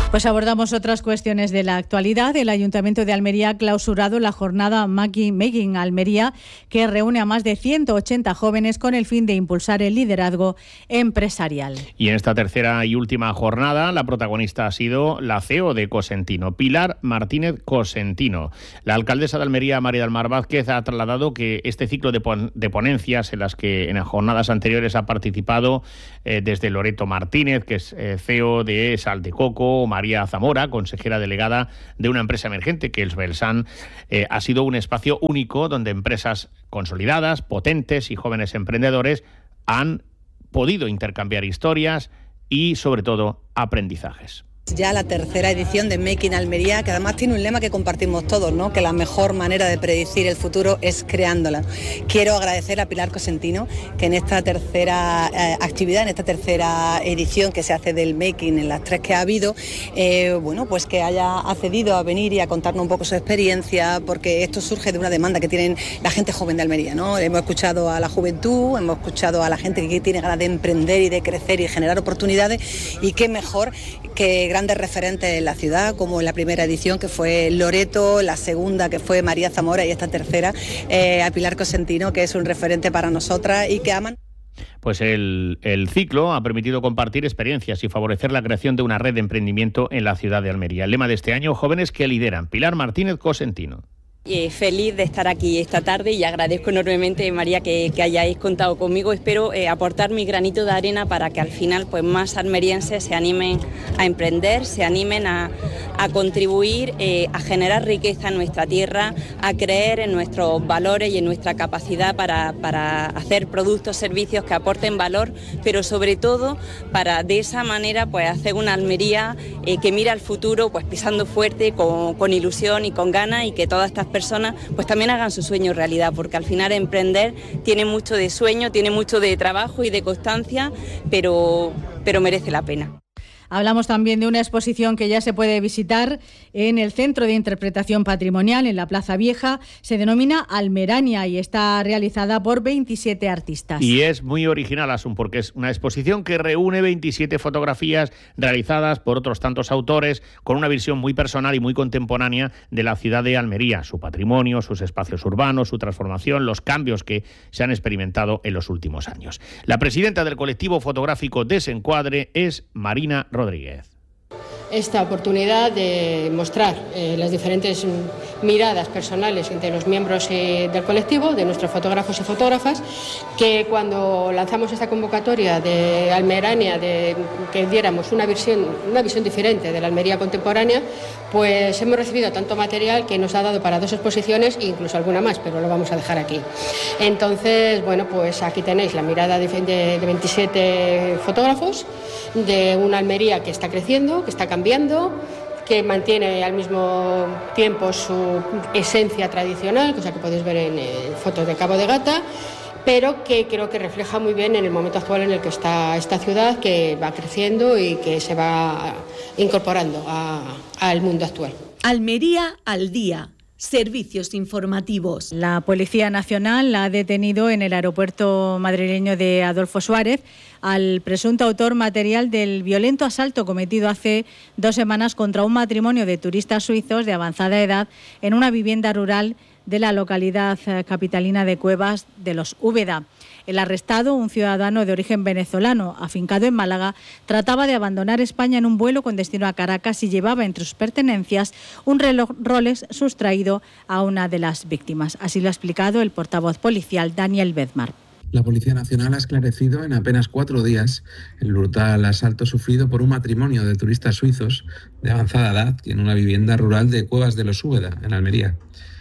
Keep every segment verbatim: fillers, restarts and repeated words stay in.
Pues abordamos otras cuestiones de la actualidad. El Ayuntamiento de Almería ha clausurado la jornada Making Almería, que reúne a más de ciento ochenta jóvenes con el fin de impulsar el liderazgo empresarial. Y en esta tercera y última jornada, la protagonista ha sido la C E O de Cosentino, Pilar Martínez Cosentino. La alcaldesa de Almería, María del Mar Vázquez, ha trasladado que este ciclo de, pon- de ponencias en las que en las jornadas anteriores ha participado eh, desde Loreto Martínez, que es eh, C E O de Sal de Coco, María Zamora, consejera delegada de una empresa emergente que es Belsan, eh, ha sido un espacio único donde empresas consolidadas, potentes y jóvenes emprendedores han podido intercambiar historias y, sobre todo, aprendizajes. Ya la tercera edición de Making Almería, que además tiene un lema que compartimos todos, ¿no? Que la mejor manera de predecir el futuro es creándola. Quiero agradecer a Pilar Cosentino que en esta tercera eh, actividad, en esta tercera edición que se hace del Making, en las tres que ha habido, eh, bueno, pues que haya accedido a venir y a contarnos un poco su experiencia, porque esto surge de una demanda que tienen la gente joven de Almería, ¿no? Hemos escuchado a la juventud, hemos escuchado a la gente que tiene ganas de emprender y de crecer y generar oportunidades, y qué mejor que grandes referentes en la ciudad, como en la primera edición que fue Loreto, la segunda que fue María Zamora y esta tercera eh, a Pilar Cosentino, que es un referente para nosotras y que aman. Pues el, el ciclo ha permitido compartir experiencias y favorecer la creación de una red de emprendimiento en la ciudad de Almería. El lema de este año, jóvenes que lideran. Pilar Martínez Cosentino. Eh, feliz de estar aquí esta tarde y agradezco enormemente, María, que, que hayáis contado conmigo. Espero eh, aportar mi granito de arena para que al final pues más almerienses se animen a emprender, se animen a, a contribuir, eh, a generar riqueza en nuestra tierra, a creer en nuestros valores y en nuestra capacidad para, para hacer productos, servicios que aporten valor, pero sobre todo para de esa manera pues hacer una Almería eh, que mira al futuro pues pisando fuerte, con, con ilusión y con ganas, y que todas estas personas personas pues también hagan su sueño realidad, porque al final emprender tiene mucho de sueño, tiene mucho de trabajo y de constancia, pero, pero merece la pena. Hablamos también de una exposición que ya se puede visitar en el Centro de Interpretación Patrimonial, en la Plaza Vieja. Se denomina Almerania y está realizada por veintisiete artistas. Y es muy original, Asun, porque es una exposición que reúne veintisiete fotografías realizadas por otros tantos autores, con una visión muy personal y muy contemporánea de la ciudad de Almería, su patrimonio, sus espacios urbanos, su transformación, los cambios que se han experimentado en los últimos años. La presidenta del colectivo fotográfico Desencuadre es Marina Rodríguez. Esta oportunidad de mostrar eh, las diferentes miradas personales entre los miembros eh, del colectivo, de nuestros fotógrafos y fotógrafas, que cuando lanzamos esta convocatoria de Almerania, de que diéramos una visión, una visión diferente de la Almería contemporánea, pues hemos recibido tanto material que nos ha dado para dos exposiciones e incluso alguna más, pero lo vamos a dejar aquí. Entonces, bueno, pues aquí tenéis la mirada de, de, de veintisiete fotógrafos de una Almería que está creciendo, que está cambiando, que mantiene al mismo tiempo su esencia tradicional, cosa que podéis ver en eh, fotos de Cabo de Gata, pero que creo que refleja muy bien en el momento actual en el que está esta ciudad, que va creciendo y que se va incorporando a, al mundo actual. Almería al día. Servicios informativos. La Policía Nacional ha detenido en el aeropuerto madrileño de Adolfo Suárez al presunto autor material del violento asalto cometido hace dos semanas contra un matrimonio de turistas suizos de avanzada edad en una vivienda rural de la localidad capitalina de Cuevas de los Úbeda. El arrestado, un ciudadano de origen venezolano afincado en Málaga, trataba de abandonar España en un vuelo con destino a Caracas y llevaba entre sus pertenencias un reloj Rolex sustraído a una de las víctimas. Así lo ha explicado el portavoz policial Daniel Bedmar. La Policía Nacional ha esclarecido en apenas cuatro días el brutal asalto sufrido por un matrimonio de turistas suizos de avanzada edad en una vivienda rural de Cuevas de los Úbeda, en Almería.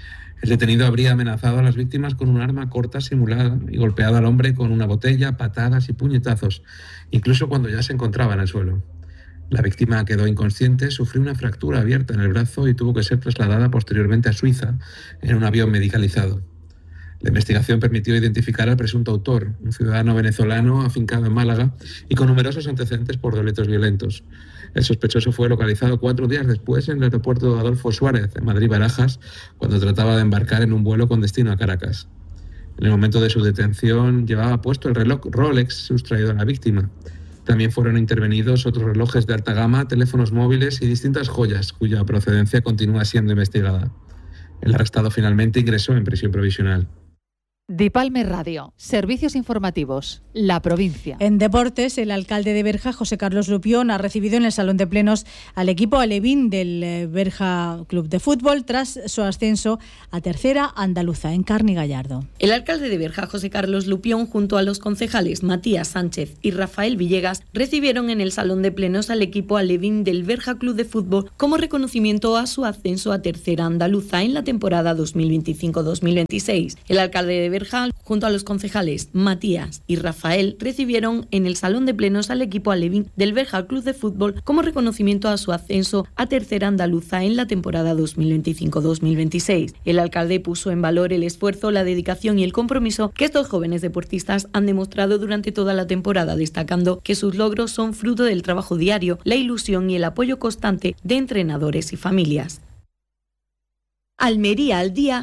El detenido habría amenazado a las víctimas con un arma corta simulada y golpeado al hombre con una botella, patadas y puñetazos, incluso cuando ya se encontraba en el suelo. La víctima quedó inconsciente, sufrió una fractura abierta en el brazo y tuvo que ser trasladada posteriormente a Suiza en un avión medicalizado. La investigación permitió identificar al presunto autor, un ciudadano venezolano afincado en Málaga y con numerosos antecedentes por delitos violentos. El sospechoso fue localizado cuatro días después en el aeropuerto de Adolfo Suárez, en Madrid-Barajas, cuando trataba de embarcar en un vuelo con destino a Caracas. En el momento de su detención llevaba puesto el reloj Rolex sustraído a la víctima. También fueron intervenidos otros relojes de alta gama, teléfonos móviles y distintas joyas cuya procedencia continúa siendo investigada. El arrestado finalmente ingresó en prisión provisional. Dipalme Radio, servicios informativos, la provincia. En deportes, el alcalde de Berja, José Carlos Lupión, ha recibido en el Salón de Plenos al equipo alevín del Berja Club de Fútbol tras su ascenso a tercera andaluza en Carni Gallardo. El alcalde de Berja, José Carlos Lupión, junto a los concejales Matías Sánchez y Rafael Villegas, recibieron en el Salón de Plenos al equipo alevín del Berja Club de Fútbol como reconocimiento a su ascenso a tercera andaluza en la temporada dos mil veinticinco dos mil veintiséis. El alcalde de Berja, junto a los concejales Matías y Rafael, recibieron en el Salón de Plenos al equipo alevín del Berja Club de Fútbol como reconocimiento a su ascenso a tercera andaluza en la temporada dos mil veinticinco dos mil veintiséis. El alcalde puso en valor el esfuerzo, la dedicación y el compromiso que estos jóvenes deportistas han demostrado durante toda la temporada, destacando que sus logros son fruto del trabajo diario, la ilusión y el apoyo constante de entrenadores y familias. Almería al día.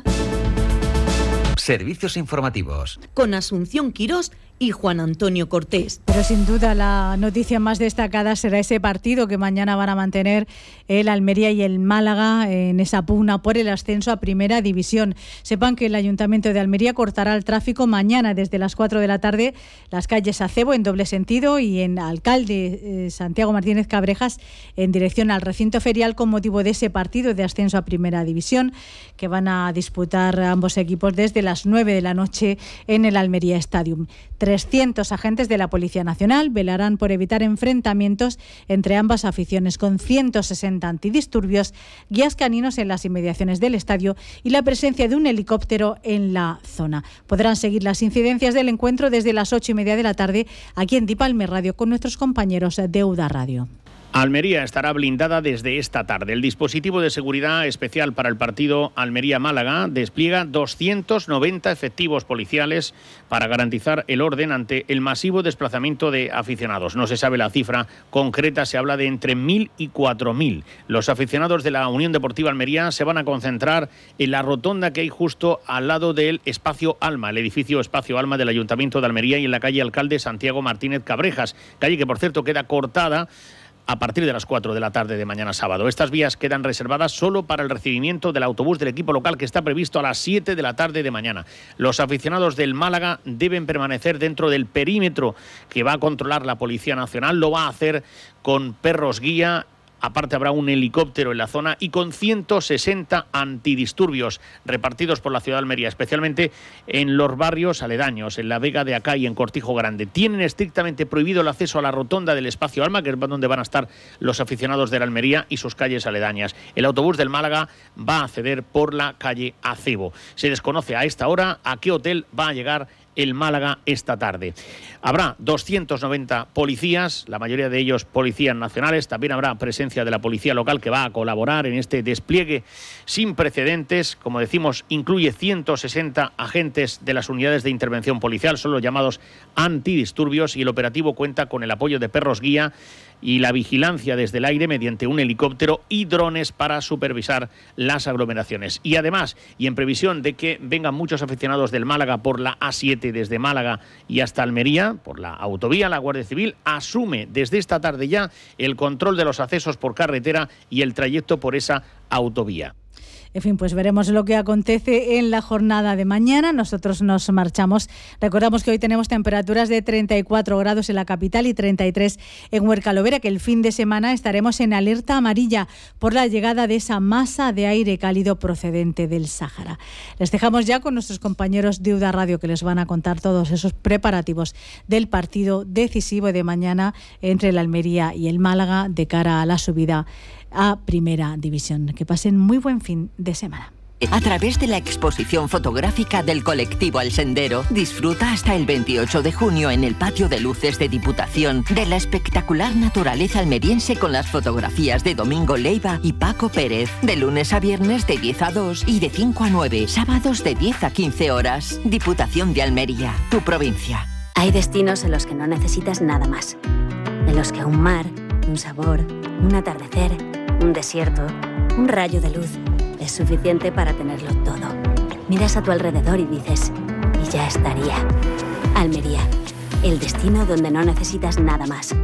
Servicios informativos. Con Asunción Quirós y Juan Antonio Cortés. Pero sin duda la noticia más destacada será ese partido que mañana van a mantener el Almería y el Málaga en esa pugna por el ascenso a Primera División. Sepan que el Ayuntamiento de Almería cortará el tráfico mañana desde las cuatro de la tarde las calles Acebo en doble sentido y en Alcalde eh, Santiago Martínez Cabrejas en dirección al recinto ferial con motivo de ese partido de ascenso a Primera División que van a disputar ambos equipos desde las nueve de la noche en el Almería Stadium. trescientos agentes de la Policía Nacional velarán por evitar enfrentamientos entre ambas aficiones, con ciento sesenta antidisturbios, guías caninos en las inmediaciones del estadio y la presencia de un helicóptero en la zona. Podrán seguir las incidencias del encuentro desde las ocho y media de la tarde aquí en Dipalme Radio con nuestros compañeros de UDA Radio. Almería estará blindada desde esta tarde. El dispositivo de seguridad especial para el partido Almería-Málaga despliega doscientos noventa efectivos policiales para garantizar el orden ante el masivo desplazamiento de aficionados. No se sabe la cifra concreta, se habla de entre mil y cuatro mil. Los aficionados de la Unión Deportiva Almería se van a concentrar en la rotonda que hay justo al lado del Espacio Alma, el edificio Espacio Alma del Ayuntamiento de Almería y en la calle Alcalde Santiago Martínez Cabrejas, calle que por cierto queda cortada a partir de las cuatro de la tarde de mañana sábado. Estas vías quedan reservadas solo para el recibimiento del autobús del equipo local que está previsto a las siete de la tarde de mañana. Los aficionados del Málaga deben permanecer dentro del perímetro que va a controlar la Policía Nacional. Lo va a hacer con perros guía. Aparte habrá un helicóptero en la zona y con ciento sesenta antidisturbios repartidos por la ciudad de Almería, especialmente en los barrios aledaños, en la Vega de Acá y en Cortijo Grande. Tienen estrictamente prohibido el acceso a la rotonda del Espacio Alma, que es donde van a estar los aficionados de la Almería y sus calles aledañas. El autobús del Málaga va a acceder por la calle Acebo. Se desconoce a esta hora a qué hotel va a llegar el Málaga esta tarde. Habrá doscientos noventa policías, la mayoría de ellos policías nacionales. También habrá presencia de la policía local que va a colaborar en este despliegue sin precedentes. Como decimos, incluye ciento sesenta agentes de las unidades de intervención policial, son los llamados antidisturbios, y el operativo cuenta con el apoyo de perros guía y la vigilancia desde el aire mediante un helicóptero y drones para supervisar las aglomeraciones. Y además, y en previsión de que vengan muchos aficionados del Málaga por la A siete desde Málaga y hasta Almería, por la autovía, la Guardia Civil asume desde esta tarde ya el control de los accesos por carretera y el trayecto por esa autovía. En fin, pues veremos lo que acontece en la jornada de mañana. Nosotros nos marchamos. Recordamos que hoy tenemos temperaturas de treinta y cuatro grados en la capital y treinta y tres en Huercalovera, que el fin de semana estaremos en alerta amarilla por la llegada de esa masa de aire cálido procedente del Sáhara. Les dejamos ya con nuestros compañeros de UDA Radio, que les van a contar todos esos preparativos del partido decisivo de mañana entre el Almería y el Málaga de cara a la subida a Primera División. Que pasen muy buen fin de semana. A través de la exposición fotográfica del colectivo El Sendero, disfruta hasta el veintiocho de junio en el patio de luces de Diputación de la espectacular naturaleza almeriense con las fotografías de Domingo Leiva y Paco Pérez, de lunes a viernes de diez a dos y de cinco a nueve, sábados de diez a quince horas. Diputación de Almería, tu provincia. Hay destinos en los que no necesitas nada más, en los que un mar, un sabor, un atardecer, un desierto, un rayo de luz es suficiente para tenerlo todo. Miras a tu alrededor y dices, y ya estaría. Almería, el destino donde no necesitas nada más.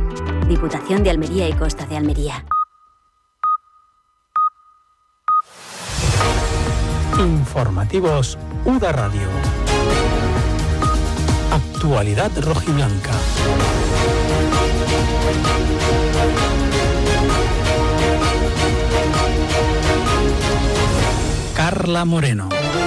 Diputación de Almería y Costa de Almería. Informativos U D A Radio. Actualidad rojiblanca. Carla Moreno.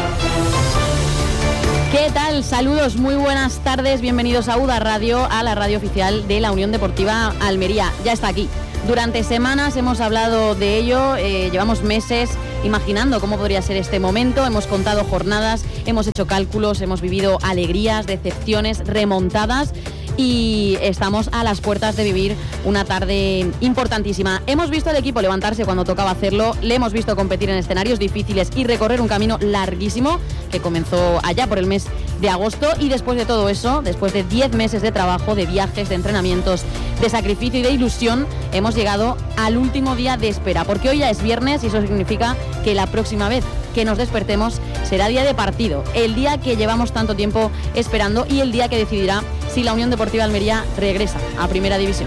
¿Qué tal? Saludos, muy buenas tardes, bienvenidos a U D A Radio, a la radio oficial de la Unión Deportiva Almería. Ya está aquí. Durante semanas hemos hablado de ello, eh, llevamos meses imaginando cómo podría ser este momento, hemos contado jornadas, hemos hecho cálculos, hemos vivido alegrías, decepciones, remontadas y estamos a las puertas de vivir una tarde importantísima. Hemos visto al equipo levantarse cuando tocaba hacerlo, le hemos visto competir en escenarios difíciles y recorrer un camino larguísimo que comenzó allá por el mes de agosto, y después de todo eso, después de diez meses de trabajo, de viajes, de entrenamientos, de sacrificio y de ilusión, hemos llegado al último día de espera, porque hoy ya es viernes y eso significa que la próxima vez que nos despertemos será día de partido, el día que llevamos tanto tiempo esperando y el día que decidirá si la Unión Deportiva Almería regresa a Primera División.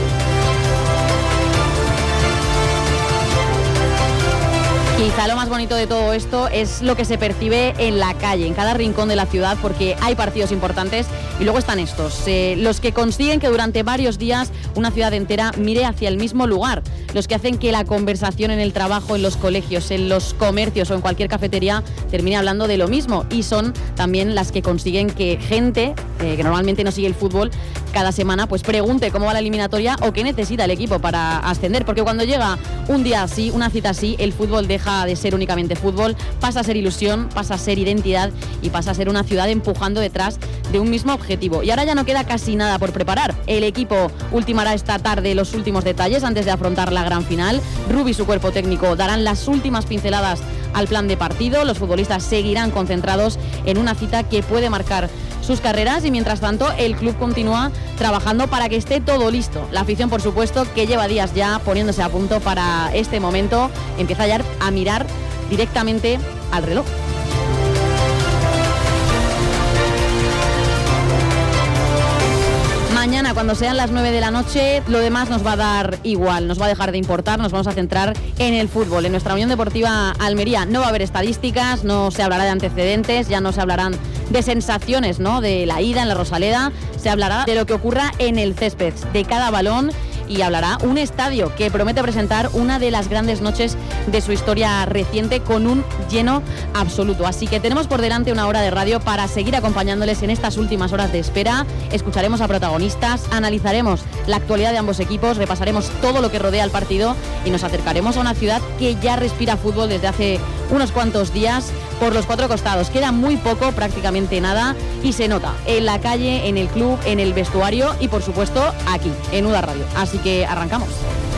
Quizá lo más bonito de todo esto es lo que se percibe en la calle, en cada rincón de la ciudad, porque hay partidos importantes y luego están estos, eh, los que consiguen que durante varios días una ciudad entera mire hacia el mismo lugar, los que hacen que la conversación en el trabajo, en los colegios, en los comercios o en cualquier cafetería termine hablando de lo mismo, y son también las que consiguen que gente eh, que normalmente no sigue el fútbol cada semana pues pregunte cómo va la eliminatoria o qué necesita el equipo para ascender, porque cuando llega un día así, una cita así, el fútbol deja de ser únicamente fútbol, pasa a ser ilusión, pasa a ser identidad y pasa a ser una ciudad empujando detrás de un mismo objetivo. Y ahora ya no queda casi nada por preparar. El equipo ultimará esta tarde los últimos detalles antes de afrontar la gran final. Rubi y su cuerpo técnico darán las últimas pinceladas al plan de partido. Los futbolistas seguirán concentrados en una cita que puede marcar sus carreras, y mientras tanto el club continúa trabajando para que esté todo listo. La afición, por supuesto, que lleva días ya poniéndose a punto para este momento, empieza ya a mirar directamente al reloj. Mañana, cuando sean las nueve de la noche, lo demás nos va a dar igual, nos va a dejar de importar, nos vamos a centrar en el fútbol. En nuestra Unión Deportiva Almería no va a haber estadísticas, no se hablará de antecedentes, ya no se hablarán de sensaciones, ¿no?, de la ida en la Rosaleda, se hablará de lo que ocurra en el césped, de cada balón, y hablará un estadio que promete presentar una de las grandes noches de su historia reciente con un lleno absoluto. Así que tenemos por delante una hora de radio para seguir acompañándoles en estas últimas horas de espera. Escucharemos a protagonistas, analizaremos la actualidad de ambos equipos, repasaremos todo lo que rodea al partido y nos acercaremos a una ciudad que ya respira fútbol desde hace unos cuantos días por los cuatro costados. Queda muy poco, prácticamente nada, y se nota en la calle, en el club, en el vestuario y por supuesto aquí, en U D A Radio. Así que arrancamos.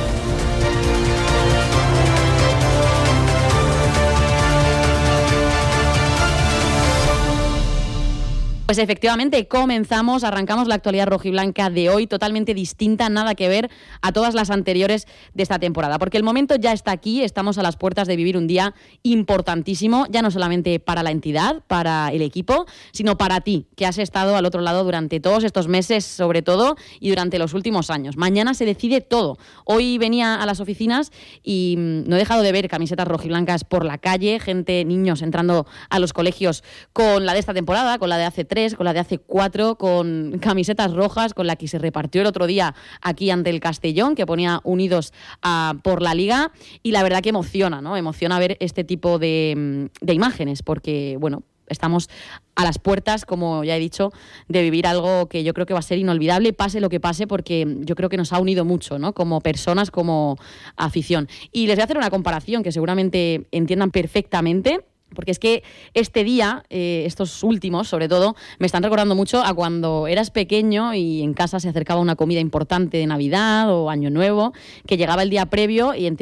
Pues efectivamente, comenzamos, arrancamos la actualidad rojiblanca de hoy, totalmente distinta, nada que ver a todas las anteriores de esta temporada, porque el momento ya está aquí, estamos a las puertas de vivir un día importantísimo, ya no solamente para la entidad, para el equipo, sino para ti, que has estado al otro lado durante todos estos meses, sobre todo, y durante los últimos años. Mañana se decide todo. Hoy venía a las oficinas y no he dejado de ver camisetas rojiblancas por la calle, gente, niños entrando a los colegios con la de esta temporada, con la de hace tres, con la de hace cuatro, con camisetas rojas, con la que se repartió el otro día aquí ante el Castellón, que ponía unidos a, por la Liga, y la verdad que emociona, ¿no? Emociona ver este tipo de, de imágenes, porque, bueno, estamos a las puertas, como ya he dicho, de vivir algo que yo creo que va a ser inolvidable, pase lo que pase, porque yo creo que nos ha unido mucho, ¿no?, como personas, como afición. Y les voy a hacer una comparación que seguramente entiendan perfectamente, porque es que este día, eh, estos últimos sobre todo, me están recordando mucho a cuando eras pequeño y en casa se acercaba una comida importante de Navidad o Año Nuevo, que llegaba el día previo y en teoría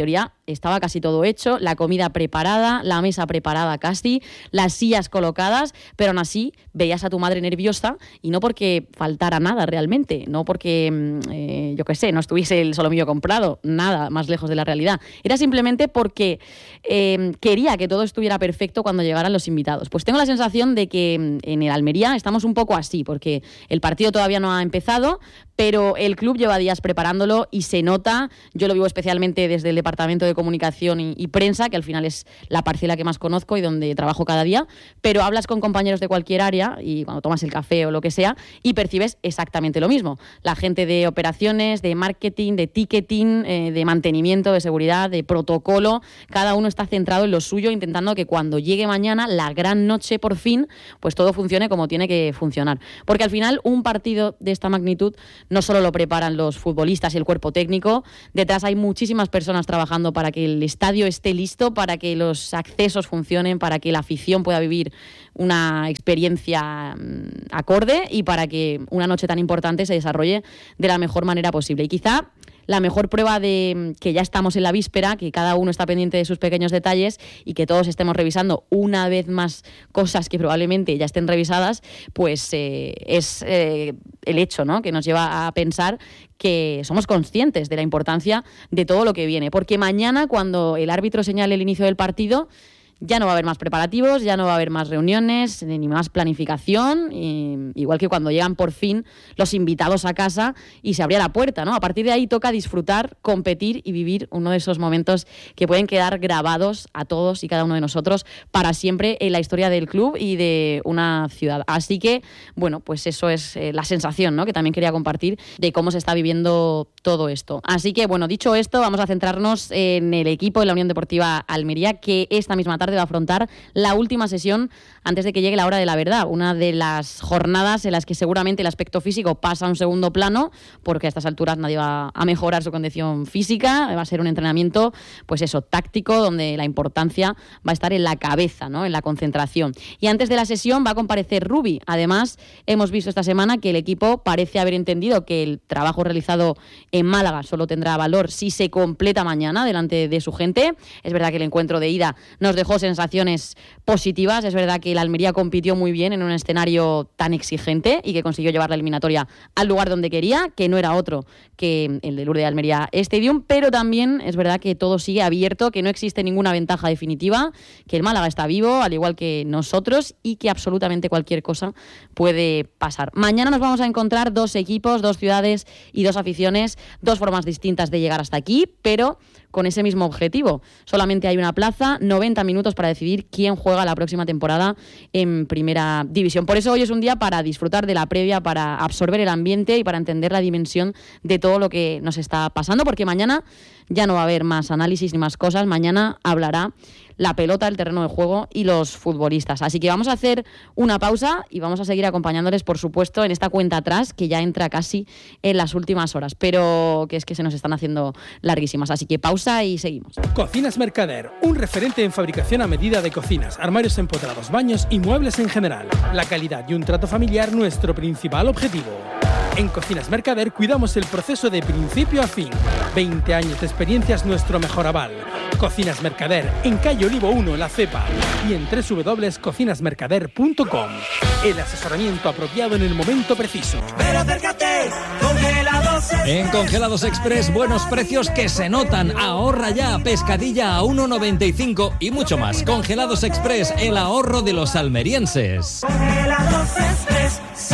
estaba casi todo hecho, la comida preparada, la mesa preparada casi, las sillas colocadas, pero aún así veías a tu madre nerviosa y no porque faltara nada realmente, no porque, eh, yo qué sé, no estuviese el solomillo comprado, nada más lejos de la realidad. Era simplemente porque eh, quería que todo estuviera perfecto cuando llegaran los invitados. Pues tengo la sensación de que en el Almería estamos un poco así, porque el partido todavía no ha empezado, pero el club lleva días preparándolo y se nota, yo lo vivo especialmente desde el Departamento de Comunicación y, y Prensa, que al final es la parcela que más conozco y donde trabajo cada día, pero hablas con compañeros de cualquier área y cuando tomas el café o lo que sea y percibes exactamente lo mismo. La gente de operaciones, de marketing, de ticketing, eh, de mantenimiento, de seguridad, de protocolo, cada uno está centrado en lo suyo, intentando que cuando llegue mañana, la gran noche por fin, pues todo funcione como tiene que funcionar. Porque al final un partido de esta magnitud no solo lo preparan los futbolistas y el cuerpo técnico, detrás hay muchísimas personas trabajando para que el estadio esté listo, para que los accesos funcionen, para que la afición pueda vivir una experiencia acorde y para que una noche tan importante se desarrolle de la mejor manera posible. Y quizá la mejor prueba de que ya estamos en la víspera, que cada uno está pendiente de sus pequeños detalles y que todos estemos revisando una vez más cosas que probablemente ya estén revisadas, pues eh, es eh, el hecho, ¿no?, que nos lleva a pensar que somos conscientes de la importancia de todo lo que viene. Porque mañana, cuando el árbitro señale el inicio del partido, ya no va a haber más preparativos, ya no va a haber más reuniones, ni más planificación, y, igual que cuando llegan por fin los invitados a casa y se abría la puerta, ¿no? A partir de ahí toca disfrutar, competir y vivir uno de esos momentos que pueden quedar grabados a todos y cada uno de nosotros para siempre en la historia del club y de una ciudad. Así que, bueno, pues eso es eh, la sensación, ¿no?, que también quería compartir de cómo se está viviendo todo esto. Así que, bueno, dicho esto, vamos a centrarnos en el equipo de la Unión Deportiva Almería, que esta misma tarde va a afrontar la última sesión antes de que llegue la hora de la verdad, una de las jornadas en las que seguramente el aspecto físico pasa a un segundo plano, porque a estas alturas nadie va a mejorar su condición física, va a ser un entrenamiento, pues eso, táctico, donde la importancia va a estar en la cabeza, ¿no?, en la concentración. Y antes de la sesión va a comparecer Rubi. Además, hemos visto esta semana que el equipo parece haber entendido que el trabajo realizado en Málaga solo tendrá valor si se completa mañana delante de su gente. Es verdad que el encuentro de ida nos dejó sensaciones positivas, es verdad que la Almería compitió muy bien en un escenario tan exigente y que consiguió llevar la eliminatoria al lugar donde quería, que no era otro que el de Lourdes de Almería Stadium, pero también es verdad que todo sigue abierto, que no existe ninguna ventaja definitiva, que el Málaga está vivo, al igual que nosotros, y que absolutamente cualquier cosa puede pasar. Mañana nos vamos a encontrar dos equipos, dos ciudades y dos aficiones, dos formas distintas de llegar hasta aquí, pero con ese mismo objetivo. Solamente hay una plaza, noventa minutos para decidir quién juega la próxima temporada en Primera División. Por eso hoy es un día para disfrutar de la previa, para absorber el ambiente y para entender la dimensión de todo lo que nos está pasando, porque mañana ya no va a haber más análisis ni más cosas. Mañana hablará la pelota, el terreno de juego y los futbolistas. Así que vamos a hacer una pausa y vamos a seguir acompañándoles, por supuesto, en esta cuenta atrás que ya entra casi en las últimas horas, pero que es que se nos están haciendo larguísimas. Así que pausa y seguimos. Cocinas Mercader, un referente en fabricación a medida de cocinas, armarios empotrados, baños y muebles en general. La calidad y un trato familiar, nuestro principal objetivo. En Cocinas Mercader cuidamos el proceso de principio a fin. veinte años de experiencia es nuestro mejor aval. Cocinas Mercader, en calle Olivo uno, La Cepa, y en doble u doble u doble u punto cocinas mercader punto com. El asesoramiento apropiado en el momento preciso. Pero acércate, Congelados Express. En Congelados Express, buenos precios que se notan. Ahorra ya, pescadilla a uno noventa y cinco y mucho más. Congelados Express, el ahorro de los almerienses. Congelados Express, sí.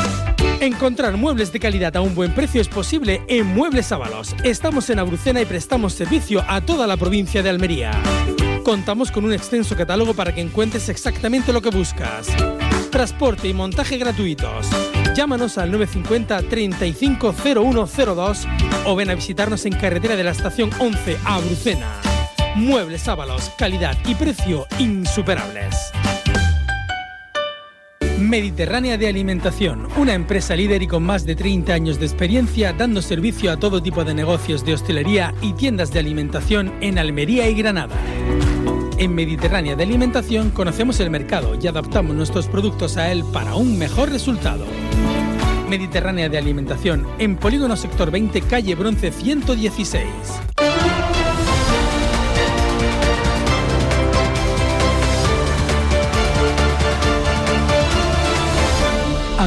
Encontrar muebles de calidad a un buen precio es posible en Muebles Ábalos. Estamos en Abrucena y prestamos servicio a toda la provincia de Almería. Contamos con un extenso catálogo para que encuentres exactamente lo que buscas. Transporte y montaje gratuitos. Llámanos al nueve cinco cero, treinta y cinco, cero uno cero dos o ven a visitarnos en carretera de la estación once a Abrucena. Muebles Ábalos, calidad y precio insuperables. Mediterránea de Alimentación, una empresa líder y con más de treinta años de experiencia dando servicio a todo tipo de negocios de hostelería y tiendas de alimentación en Almería y Granada. En Mediterránea de Alimentación conocemos el mercado y adaptamos nuestros productos a él para un mejor resultado. Mediterránea de Alimentación, en Polígono Sector veinte, calle Bronce ciento dieciséis.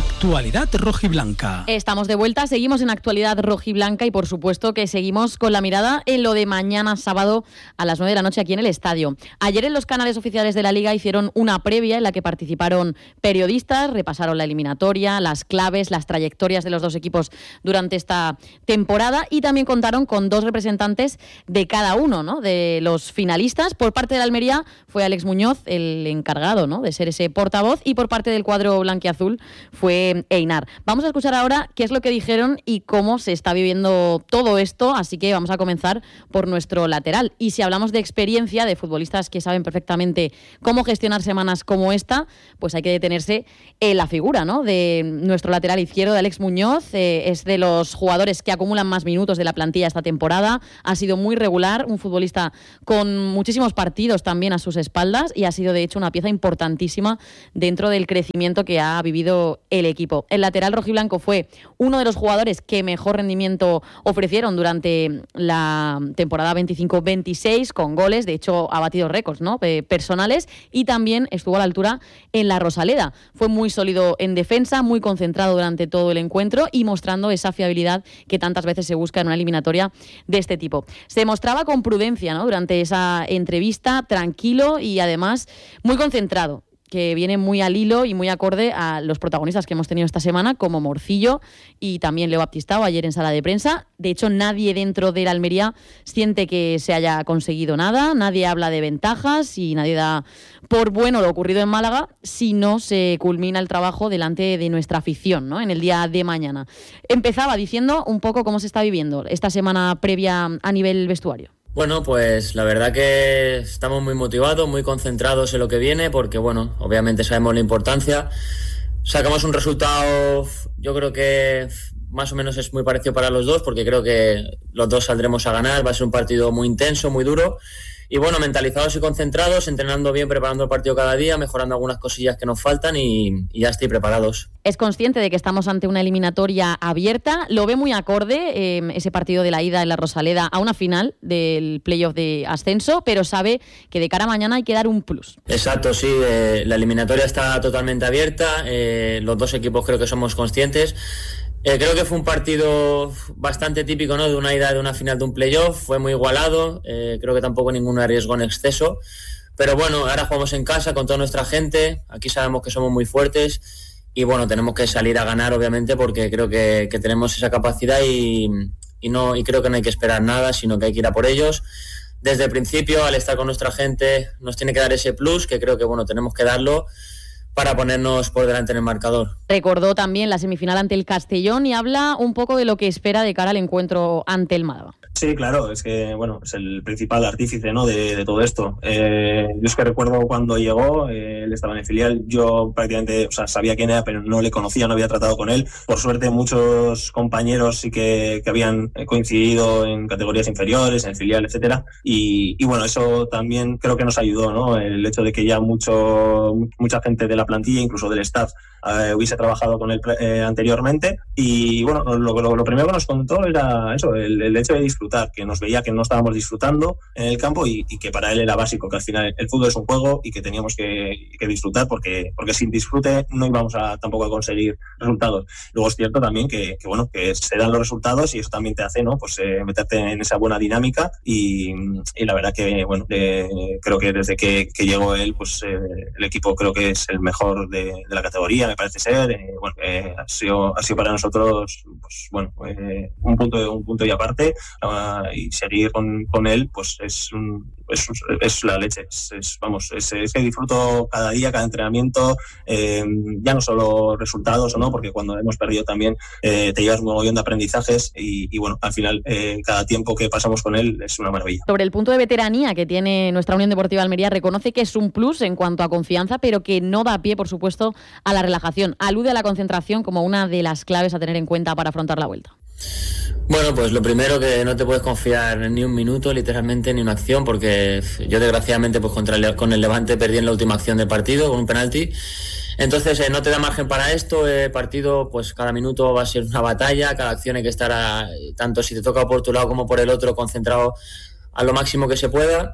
Actualidad rojiblanca. Estamos de vuelta, seguimos en Actualidad rojiblanca y por supuesto que seguimos con la mirada en lo de mañana sábado a las nueve de la noche aquí en el estadio. Ayer en los canales oficiales de la Liga hicieron una previa en la que participaron periodistas, repasaron la eliminatoria, las claves, las trayectorias de los dos equipos durante esta temporada y también contaron con dos representantes de cada uno, ¿no?, de los finalistas. Por parte de la Almería fue Alex Muñoz el encargado, ¿no?, de ser ese portavoz, y por parte del cuadro blanquiazul fue Einar. Vamos a escuchar ahora qué es lo que dijeron y cómo se está viviendo todo esto, así que vamos a comenzar por nuestro lateral. Y si hablamos de experiencia, de futbolistas que saben perfectamente cómo gestionar semanas como esta, pues hay que detenerse en la figura, ¿no?, de nuestro lateral izquierdo, de Alex Muñoz. Eh, es de los jugadores que acumulan más minutos de la plantilla esta temporada, ha sido muy regular, un futbolista con muchísimos partidos también a sus espaldas y ha sido de hecho una pieza importantísima dentro del crecimiento que ha vivido el equipo. El lateral rojiblanco fue uno de los jugadores que mejor rendimiento ofrecieron durante la temporada veinticinco veintiséis, con goles, de hecho ha batido récords, ¿no?, personales, y también estuvo a la altura en la Rosaleda. Fue muy sólido en defensa, muy concentrado durante todo el encuentro y mostrando esa fiabilidad que tantas veces se busca en una eliminatoria de este tipo. Se mostraba con prudencia, ¿no?, durante esa entrevista, tranquilo y además muy concentrado, que viene muy al hilo y muy acorde a los protagonistas que hemos tenido esta semana, como Morcillo y también Leo Baptistao ayer en sala de prensa. De hecho, nadie dentro de la Almería siente que se haya conseguido nada, nadie habla de ventajas y nadie da por bueno lo ocurrido en Málaga si no se culmina el trabajo delante de nuestra afición, ¿no?, en el día de mañana. Empezaba diciendo un poco cómo se está viviendo esta semana previa a nivel vestuario. Bueno, pues la verdad que estamos muy motivados, muy concentrados en lo que viene, porque bueno, obviamente sabemos la importancia. Sacamos un resultado, yo creo que más o menos es muy parecido para los dos, porque creo que los dos saldremos a ganar. Va a ser un partido muy intenso, muy duro. Y bueno, mentalizados y concentrados, entrenando bien, preparando el partido cada día, mejorando algunas cosillas que nos faltan y, y ya estoy preparados. Es consciente de que estamos ante una eliminatoria abierta, lo ve muy acorde eh, ese partido de la ida en la Rosaleda a una final del playoff de ascenso, pero sabe que de cara a mañana hay que dar un plus. Exacto, sí, eh, la eliminatoria está totalmente abierta, eh, los dos equipos creo que somos conscientes. Eh, creo que fue un partido bastante típico, ¿no?, de una ida de una final de un playoff. Fue muy igualado, eh, creo que tampoco ninguno arriesgó en exceso, pero bueno, ahora jugamos en casa con toda nuestra gente, aquí sabemos que somos muy fuertes y bueno, tenemos que salir a ganar obviamente, porque creo que, que tenemos esa capacidad y, y, no, y creo que no hay que esperar nada, sino que hay que ir a por ellos. Desde el principio, al estar con nuestra gente, nos tiene que dar ese plus, que creo que bueno, tenemos que darlo para ponernos por delante en el marcador. Recordó también la semifinal ante el Castellón y habla un poco de lo que espera de cara al encuentro ante el Málaga. Sí, claro, es que bueno, es el principal artífice, ¿no?, de, de todo esto. Eh, yo es que recuerdo cuando llegó, eh, él estaba en el filial, yo prácticamente, o sea, sabía quién era, pero no le conocía, no había tratado con él. Por suerte, muchos compañeros sí que, que habían coincidido en categorías inferiores, en el filial, etcétera. Y, y bueno, eso también creo que nos ayudó, ¿no?, el hecho de que ya mucho, mucha gente de la plantilla, incluso del staff, eh, hubiese trabajado con él eh, anteriormente. Y bueno, lo, lo, lo primero que nos contó era eso, el, el hecho de disfrutar, que nos veía que no estábamos disfrutando en el campo y, y que para él era básico, que al final el fútbol es un juego y que teníamos que, que disfrutar, porque, porque sin disfrute no íbamos a, tampoco a conseguir resultados. Luego es cierto también que, que bueno, que se dan los resultados y eso también te hace, ¿no?, pues eh, meterte en esa buena dinámica y, y la verdad que bueno, eh, creo que desde que, que llegó él, pues eh, el equipo creo que es el mejor de, de la categoría, me parece ser. Eh, bueno, eh, ha sido ha sido para nosotros, pues bueno, eh, un punto un punto y aparte. Uh, y seguir con, con él, pues es, un, es, es la leche. Es, es, vamos, es, es que disfruto cada día, cada entrenamiento, eh, ya no solo resultados o no, porque cuando hemos perdido también eh, te llevas un montón de aprendizajes y, y bueno, al final eh, cada tiempo que pasamos con él es una maravilla. Sobre el punto de veteranía que tiene nuestra Unión Deportiva Almería, reconoce que es un plus en cuanto a confianza, pero que no da pie, por supuesto, a la relajación. Alude a la concentración como una de las claves a tener en cuenta para afrontar la vuelta. Bueno, pues lo primero, que no te puedes confiar ni un minuto, literalmente, ni una acción, porque yo desgraciadamente pues contra el, con el Levante perdí en la última acción del partido con un penalti. Entonces eh, no te da margen para esto. El partido, pues cada minuto va a ser una batalla, cada acción hay que estar a, tanto si te toca por tu lado como por el otro, concentrado a lo máximo que se pueda.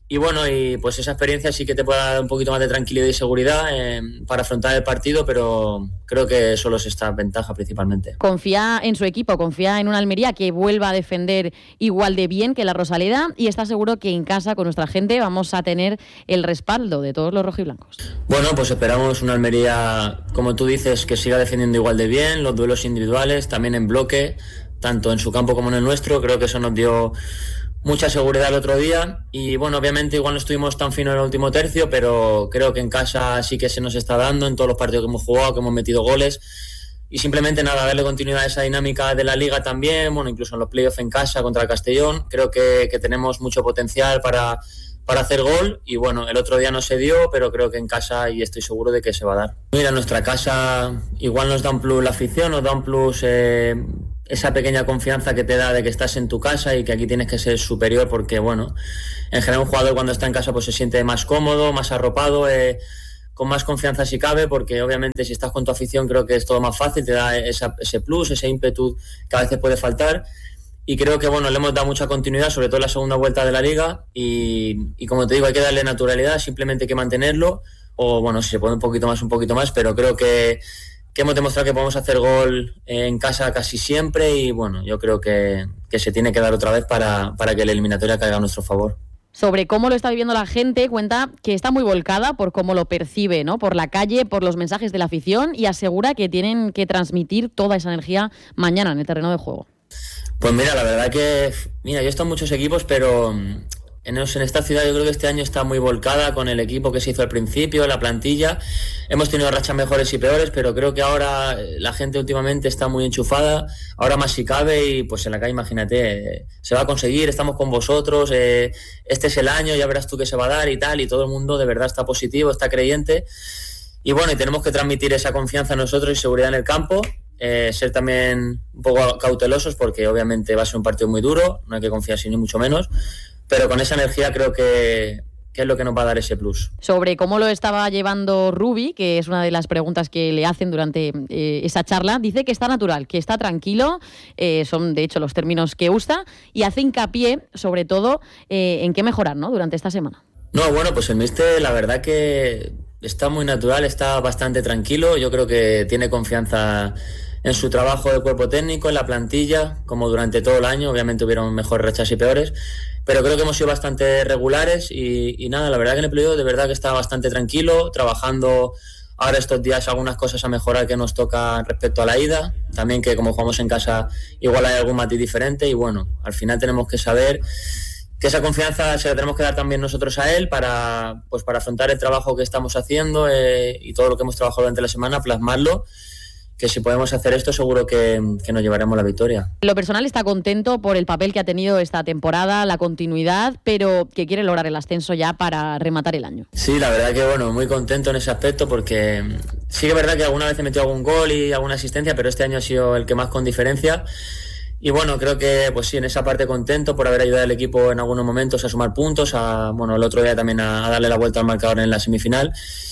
Y bueno, y pues esa experiencia sí que te puede dar un poquito más de tranquilidad y seguridad eh, para afrontar el partido, pero creo que solo es esta ventaja principalmente. Confía en su equipo, confía en una Almería que vuelva a defender igual de bien que la Rosaleda y está seguro que en casa con nuestra gente vamos a tener el respaldo de todos los rojiblancos. Bueno, pues esperamos una Almería, como tú dices, que siga defendiendo igual de bien, los duelos individuales, también en bloque, tanto en su campo como en el nuestro. Creo que eso nos dio mucha seguridad el otro día y bueno, obviamente igual no estuvimos tan finos en el último tercio, pero creo que en casa sí que se nos está dando en todos los partidos que hemos jugado, que hemos metido goles y simplemente nada, darle continuidad a esa dinámica de la Liga también, bueno, incluso en los playoffs en casa contra el Castellón, creo que, que tenemos mucho potencial para, para hacer gol y bueno, el otro día no se dio, pero creo que en casa y estoy seguro de que se va a dar. Mira, en nuestra casa igual nos da un plus la afición, nos da un plus eh, esa pequeña confianza que te da de que estás en tu casa y que aquí tienes que ser superior porque, bueno, en general un jugador cuando está en casa pues se siente más cómodo, más arropado, eh, con más confianza si cabe, porque obviamente si estás con tu afición creo que es todo más fácil, te da esa, ese plus, ese ímpetu que a veces puede faltar y creo que, bueno, le hemos dado mucha continuidad, sobre todo en la segunda vuelta de la Liga y, y como te digo, hay que darle naturalidad, simplemente hay que mantenerlo o, bueno, si se puede un poquito más, un poquito más, pero creo que que hemos demostrado que podemos hacer gol en casa casi siempre y bueno, yo creo que, que se tiene que dar otra vez para, para que la eliminatoria caiga a nuestro favor. Sobre cómo lo está viviendo la gente, cuenta que está muy volcada por cómo lo percibe, ¿no? Por la calle, por los mensajes de la afición y asegura que tienen que transmitir toda esa energía mañana en el terreno de juego. Pues mira, la verdad que, mira, yo he estado en muchos equipos, pero en esta ciudad yo creo que este año está muy volcada con el equipo que se hizo al principio, la plantilla. Hemos tenido rachas mejores y peores, pero creo que ahora la gente últimamente está muy enchufada, ahora más si cabe y pues en la calle, imagínate, se va a conseguir, estamos con vosotros, eh, este es el año, ya verás tú qué se va a dar y tal, y todo el mundo de verdad está positivo, está creyente. Y bueno, y tenemos que transmitir esa confianza a nosotros y seguridad en el campo. Eh, ser también un poco cautelosos porque obviamente va a ser un partido muy duro, no hay que confiar sin ni mucho menos, pero con esa energía creo que, que es lo que nos va a dar ese plus. Sobre cómo lo estaba llevando Rubi, que es una de las preguntas que le hacen durante eh, esa charla, dice que está natural, que está tranquilo, eh, son de hecho los términos que usa, y hace hincapié sobre todo eh, en qué mejorar, ¿no?, durante esta semana. No, bueno, pues el míster la verdad que está muy natural, está bastante tranquilo, yo creo que tiene confianza en su trabajo de cuerpo técnico, en la plantilla, como durante todo el año, obviamente hubieron mejores rachas y peores, pero creo que hemos sido bastante regulares y, y nada, la verdad que en el playoff de verdad que está bastante tranquilo, trabajando ahora estos días algunas cosas a mejorar que nos toca respecto a la ida, también que como jugamos en casa igual hay algún matiz diferente y bueno, al final tenemos que saber que esa confianza se la tenemos que dar también nosotros a él para, pues para afrontar el trabajo que estamos haciendo eh, y todo lo que hemos trabajado durante la semana, plasmarlo, que si podemos hacer esto seguro que, que nos llevaremos la victoria. En lo personal está contento por el papel que ha tenido esta temporada, la continuidad, pero que quiere lograr el ascenso ya para rematar el año. Sí, la verdad que bueno, muy contento en ese aspecto porque sí que es verdad que alguna vez he metido algún gol y alguna asistencia, pero este año ha sido el que más con diferencia. Y bueno, creo que pues sí, en esa parte contento por haber ayudado al equipo en algunos momentos a sumar puntos, a bueno, el otro día también a, a darle la vuelta al marcador en la semifinal.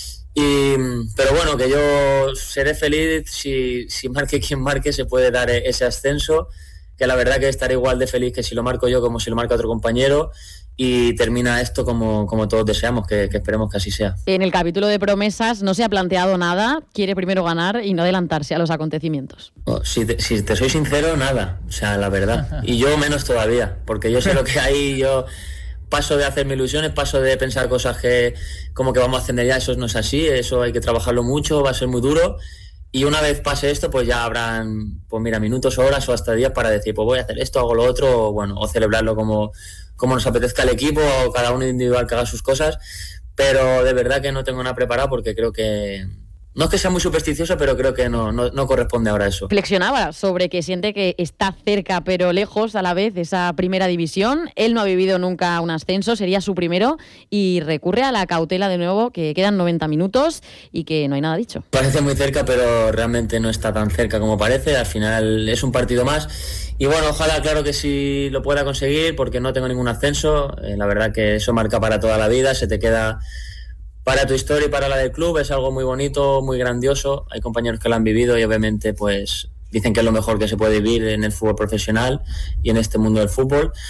Y, pero bueno, que yo seré feliz si, si marque quien marque, se puede dar ese ascenso, que la verdad que estaré igual de feliz que si lo marco yo como si lo marca otro compañero y termina esto como, como todos deseamos, que, que esperemos que así sea. En el capítulo de promesas no se ha planteado nada, quiere primero ganar y no adelantarse a los acontecimientos. Oh, si, te, si te soy sincero, nada, o sea, la verdad, y yo menos todavía, porque yo sé lo que hay, yo paso de hacerme ilusiones, paso de pensar cosas que como que vamos a ascender ya, eso no es así, eso hay que trabajarlo mucho, va a ser muy duro. Y una vez pase esto, pues ya habrán, pues mira, minutos, horas o hasta días para decir, pues voy a hacer esto, hago lo otro, o bueno, o celebrarlo como, como nos apetezca el equipo, o cada uno individual que haga sus cosas. Pero de verdad que no tengo nada preparado porque creo que, no es que sea muy supersticioso, pero creo que no, no, no corresponde ahora eso. Flexionaba sobre que siente que está cerca pero lejos a la vez de esa primera división. Él no ha vivido nunca un ascenso, sería su primero y recurre a la cautela de nuevo, que quedan noventa minutos y que no hay nada dicho. Parece muy cerca, pero realmente no está tan cerca como parece. Al final es un partido más y bueno, ojalá, claro que sí lo pueda conseguir porque no tengo ningún ascenso. Eh, la verdad que eso marca para toda la vida, se te queda para tu historia y para la del club, es algo muy bonito, muy grandioso. Hay compañeros que lo han vivido y obviamente pues dicen que es lo mejor que se puede vivir en el fútbol profesional y en este mundo del fútbol.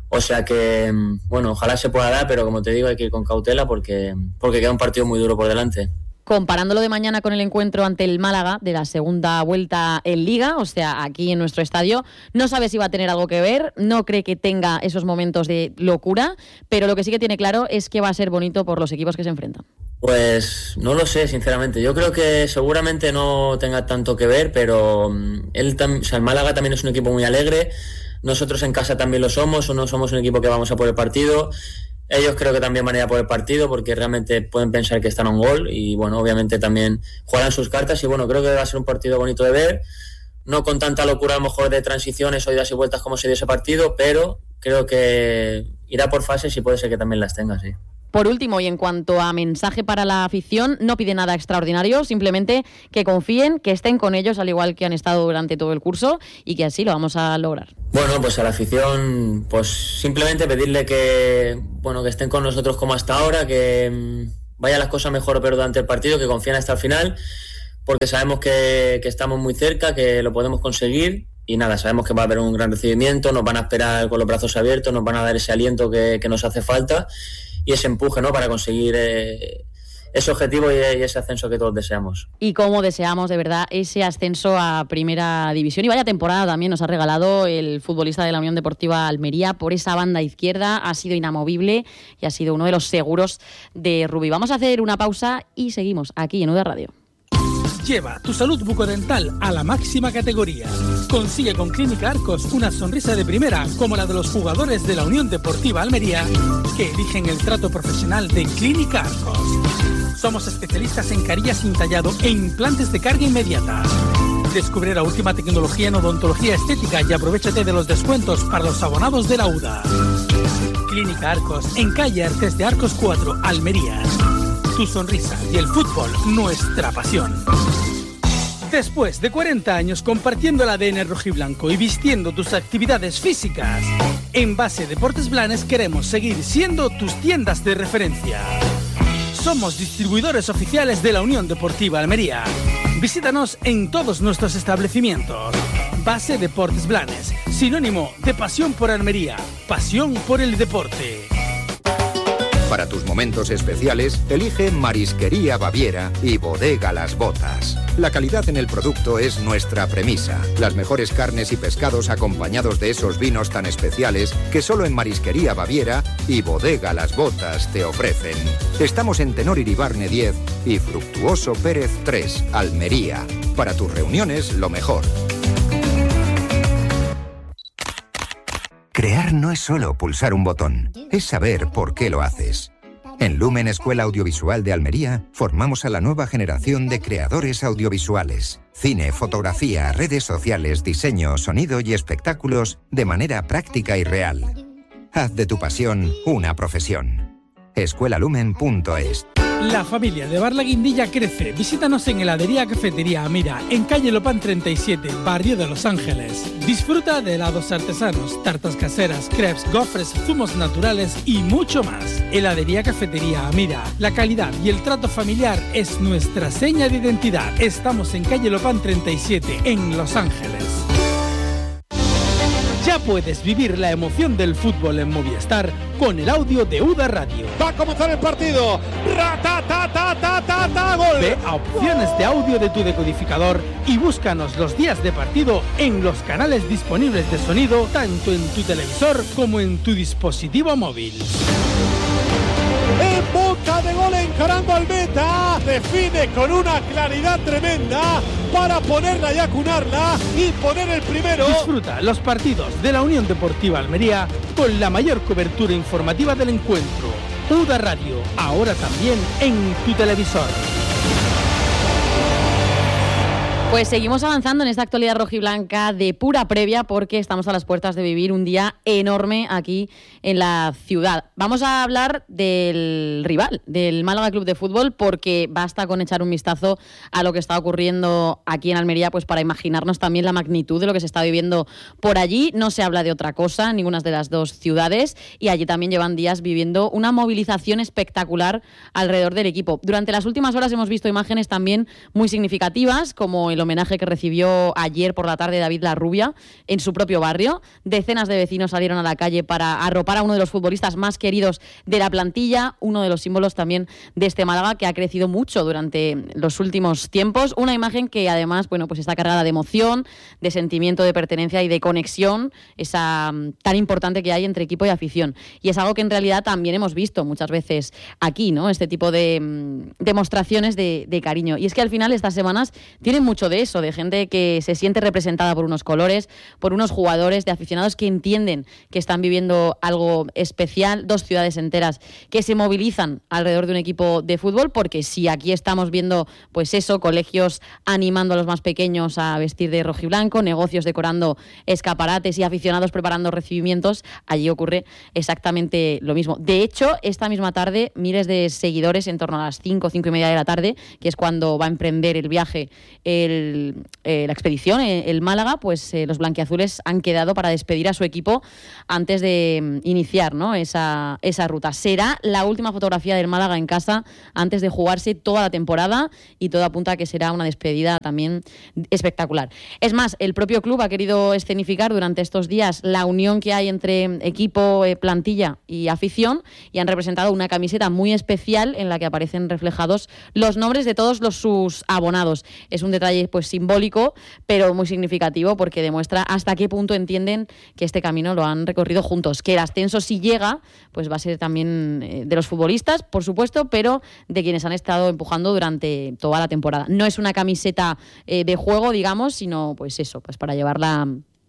O sea que, bueno, ojalá se pueda dar, pero como te digo, hay que ir con cautela porque, porque queda un partido muy duro por delante. Comparándolo de mañana con el encuentro ante el Málaga de la segunda vuelta en Liga, o sea, aquí en nuestro estadio, no sabe si va a tener algo que ver, no cree que tenga esos momentos de locura, pero lo que sí que tiene claro es que va a ser bonito por los equipos que se enfrentan. Pues no lo sé, sinceramente. Yo creo que seguramente no tenga tanto que ver, pero él tam- o sea, el Málaga también es un equipo muy alegre. Nosotros en casa también lo somos, o no somos un equipo que vamos a por el partido. Ellos creo que también van a ir a por el partido porque realmente pueden pensar que están a un gol y bueno, obviamente también jugarán sus cartas y bueno, creo que va a ser un partido bonito de ver, no con tanta locura a lo mejor de transiciones o idas y vueltas como se dio ese partido, pero creo que irá por fases y puede ser que también las tenga, sí. Por último, y en cuanto a mensaje para la afición, no pide nada extraordinario, simplemente que confíen, que estén con ellos al igual que han estado durante todo el curso y que así lo vamos a lograr. Bueno, pues a la afición, pues simplemente pedirle que, bueno, que estén con nosotros como hasta ahora, que mmm, vayan las cosas mejor o peor durante el partido, que confíen hasta el final, porque sabemos que, que estamos muy cerca, que lo podemos conseguir. Y nada, sabemos que va a haber un gran recibimiento, nos van a esperar con los brazos abiertos, nos van a dar ese aliento que, que nos hace falta y ese empuje, ¿no?, para conseguir eh, ese objetivo y, y ese ascenso que todos deseamos. Y cómo deseamos de verdad ese ascenso a Primera División. Y vaya temporada también nos ha regalado el futbolista de la Unión Deportiva Almería por esa banda izquierda. Ha sido inamovible y ha sido uno de los seguros de Rubí. Vamos a hacer una pausa y seguimos aquí en U D A Radio. Lleva tu salud bucodental a la máxima categoría. Consigue con Clínica Arcos una sonrisa de primera como la de los jugadores de la Unión Deportiva Almería que eligen el trato profesional de Clínica Arcos. Somos especialistas en carillas sin tallado e implantes de carga inmediata. Descubre la última tecnología en odontología estética y aprovéchate de los descuentos para los abonados de la U D A. Clínica Arcos, en calle Artes de Arcos cuatro, Almería. Tu sonrisa y el fútbol, nuestra pasión. Después de cuarenta años compartiendo el A D N rojiblanco y vistiendo tus actividades físicas, en Base Deportes Blanes queremos seguir siendo tus tiendas de referencia. Somos distribuidores oficiales de la Unión Deportiva Almería. Visítanos en todos nuestros establecimientos. Base Deportes Blanes, sinónimo de pasión por Almería, pasión por el deporte. Para tus momentos especiales, elige Marisquería Baviera y Bodega Las Botas. La calidad en el producto es nuestra premisa. Las mejores carnes y pescados acompañados de esos vinos tan especiales que solo en Marisquería Baviera y Bodega Las Botas te ofrecen. Estamos en Tenor Iribarne diez y Fructuoso Pérez tres, Almería. Para tus reuniones, lo mejor. Crear no es solo pulsar un botón, es saber por qué lo haces. En Lumen Escuela Audiovisual de Almería formamos a la nueva generación de creadores audiovisuales. Cine, fotografía, redes sociales, diseño, sonido y espectáculos de manera práctica y real. Haz de tu pasión una profesión. escuela lumen punto es. La familia de Bar La Guindilla crece. Visítanos en Heladería Cafetería Amira, en calle Lopán treinta y siete, barrio de Los Ángeles. Disfruta de helados artesanos, tartas caseras, crepes, gofres, zumos naturales y mucho más. Heladería Cafetería Amira. La calidad y el trato familiar es nuestra seña de identidad. Estamos en calle Lopán treinta y siete, en Los Ángeles. Ya puedes vivir la emoción del fútbol en Movistar con el audio de U D A Radio. Va a comenzar el partido. ¡Ra-ta-ta-ta-ta-ta! ¡Gol! Ve a opciones de audio de tu decodificador y búscanos los días de partido en los canales disponibles de sonido, tanto en tu televisor como en tu dispositivo móvil. En boca de gol encarando al meta. Define con una claridad tremenda para ponerla y acunarla y poner el primero. Disfruta los partidos de la Unión Deportiva Almería con la mayor cobertura informativa del encuentro. U D A Radio, ahora también en tu televisor. Pues seguimos avanzando en esta actualidad rojiblanca de pura previa porque estamos a las puertas de vivir un día enorme aquí en la ciudad. Vamos a hablar del rival, del Málaga Club de Fútbol, porque basta con echar un vistazo a lo que está ocurriendo aquí en Almería pues para imaginarnos también la magnitud de lo que se está viviendo por allí. No se habla de otra cosa, ninguna de las dos ciudades, y allí también llevan días viviendo una movilización espectacular alrededor del equipo. Durante las últimas horas hemos visto imágenes también muy significativas, como el el homenaje que recibió ayer por la tarde David Larrubia en su propio barrio. Decenas de vecinos salieron a la calle para arropar a uno de los futbolistas más queridos de la plantilla, uno de los símbolos también de este Málaga que ha crecido mucho durante los últimos tiempos. Una imagen que además, bueno, pues está cargada de emoción, de sentimiento de pertenencia y de conexión, esa tan importante que hay entre equipo y afición. Y es algo que en realidad también hemos visto muchas veces aquí, ¿no? Este tipo de mm, demostraciones de, de cariño. Y es que al final estas semanas tienen mucho de eso, de gente que se siente representada por unos colores, por unos jugadores, de aficionados que entienden que están viviendo algo especial, dos ciudades enteras que se movilizan alrededor de un equipo de fútbol, porque si aquí estamos viendo, pues eso, colegios animando a los más pequeños a vestir de rojiblanco, negocios decorando escaparates y aficionados preparando recibimientos, allí ocurre exactamente lo mismo. De hecho, esta misma tarde, miles de seguidores, en torno a las cinco, cinco y media de la tarde, que es cuando va a emprender el viaje, el, eh, la expedición, el, el Málaga, pues eh, los blanquiazules han quedado para despedir a su equipo antes de mm, iniciar, ¿no?, esa, esa ruta. Será la última fotografía del Málaga en casa antes de jugarse toda la temporada y todo apunta a que será una despedida también espectacular. Es más, el propio club ha querido escenificar durante estos días la unión que hay entre equipo, eh, plantilla y afición, y han representado una camiseta muy especial en la que aparecen reflejados los nombres de todos los sus abonados. Es un detalle pues simbólico, pero muy significativo, porque demuestra hasta qué punto entienden que este camino lo han recorrido juntos, que el ascenso, si llega, pues va a ser también eh, de los futbolistas, por supuesto, pero de quienes han estado empujando durante toda la temporada. No es una camiseta eh, de juego, digamos, sino pues eso, pues para llevarla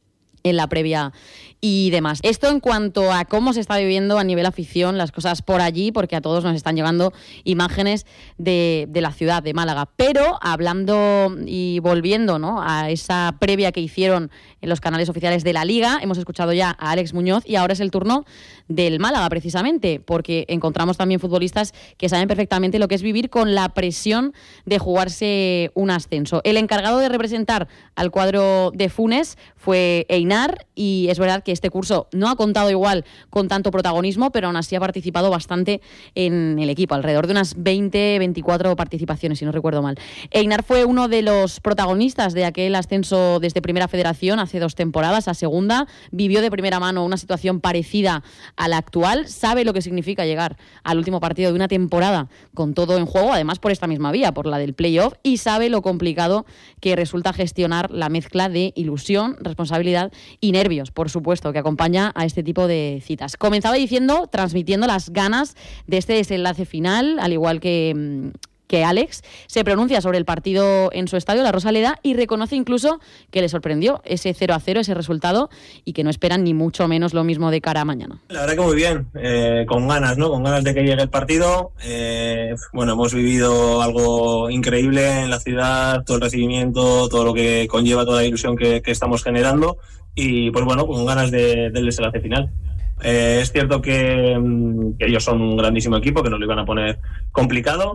en la previa y demás. Esto en cuanto a cómo se está viviendo a nivel afición las cosas por allí, porque a todos nos están llegando imágenes de, de la ciudad de Málaga. Pero hablando y volviendo, ¿no?, a esa previa que hicieron en los canales oficiales de la Liga, hemos escuchado ya a Alex Muñoz y ahora es el turno del Málaga, precisamente, porque encontramos también futbolistas que saben perfectamente lo que es vivir con la presión de jugarse un ascenso. El encargado de representar al cuadro de Funes fue Einar, y es verdad que este curso no ha contado igual con tanto protagonismo, pero aún así ha participado bastante en el equipo, alrededor de unas veinte, veinticuatro participaciones, si no recuerdo mal. Einar fue uno de los protagonistas de aquel ascenso desde Primera Federación hace dos temporadas a Segunda, vivió de primera mano una situación parecida a la actual, sabe lo que significa llegar al último partido de una temporada con todo en juego, además por esta misma vía, por la del playoff, y sabe lo complicado que resulta gestionar la mezcla de ilusión, responsabilidad y nervios, por supuesto, que acompaña a este tipo de citas. Comenzaba diciendo, transmitiendo las ganas de este desenlace final, al igual que... que Alex se pronuncia sobre el partido en su estadio, la Rosaleda, y reconoce incluso que le sorprendió ese cero a cero, ese resultado, y que no esperan ni mucho menos lo mismo de cara a mañana. La verdad que muy bien, eh, con ganas, ¿no? Con ganas de que llegue el partido. Eh, bueno, hemos vivido algo increíble en la ciudad, todo el recibimiento, todo lo que conlleva, toda la ilusión que, que estamos generando, y pues bueno, con ganas de, del desenlace final. Eh, es cierto que, que ellos son un grandísimo equipo, que nos lo iban a poner complicado.